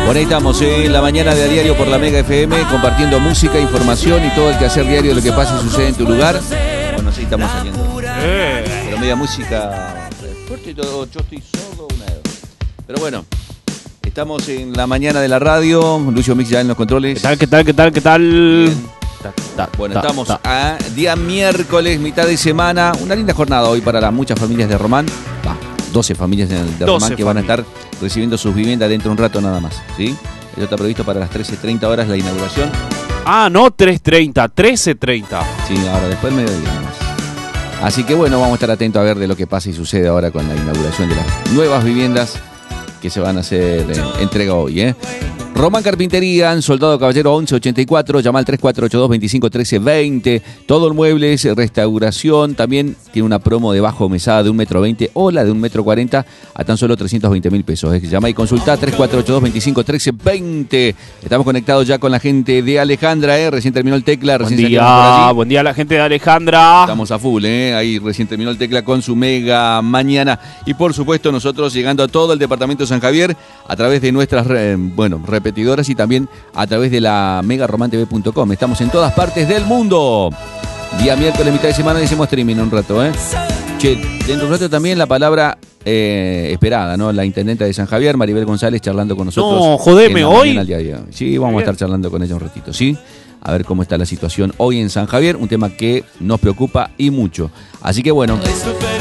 Bueno, ahí estamos, en la mañana de A Diario por la Mega FM, compartiendo música, información y todo el quehacer diario de lo que pasa y sucede en tu lugar. Bueno, sí, estamos saliendo. Pero media música fuerte y todo, yo estoy sordo, una de dos. Pero bueno, estamos en la mañana de la radio, Lucio Mix ya en los controles. ¿Qué tal? Bien. Bueno, estamos a día miércoles, mitad de semana. Una linda jornada hoy para muchas familias de Román. 12 familias de Román que van a estar recibiendo sus viviendas dentro de un rato nada más, ¿sí? Esto está previsto para las 13:30 horas la inauguración. Ah, no 3:30, 13:30. Sí, ahora después del mediodía nada más. Así que bueno, vamos a estar atentos a ver de lo que pasa y sucede ahora con la inauguración de las nuevas viviendas que se van a hacer entrega hoy, ¿eh? Román Carpintería, en Soldado Caballero 1184, llama al 3482-251320. Todo el mueble es restauración. También tiene una promo de bajo mesada de 1,20 m o la de 1,40 m a tan solo 320.000 pesos. Llama y consulta 3482-251320. Estamos conectados ya con la gente de Alejandra, recién terminó el Tecla. Buen día a la gente de Alejandra. Estamos a full, ahí recién terminó el Tecla con su mega mañana. Y por supuesto nosotros llegando a todo el departamento de San Javier a través de nuestras repetidoras y también a través de la megaromantv.com. Estamos en todas partes del mundo. Día miércoles, mitad de semana, decimos streaming un rato, Che, dentro de un rato también la palabra esperada, ¿no? La intendenta de San Javier, Maribel González, charlando con nosotros. No, jodeme, hoy. Sí, vamos a estar charlando con ella un ratito, ¿sí? A ver cómo está la situación hoy en San Javier, un tema que nos preocupa y mucho. Así que bueno.